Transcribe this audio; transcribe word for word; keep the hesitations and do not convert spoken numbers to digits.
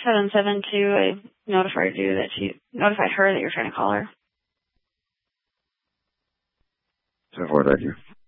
seven seven two. I notified you that she notified her that you're trying to call her. ten four, thank you.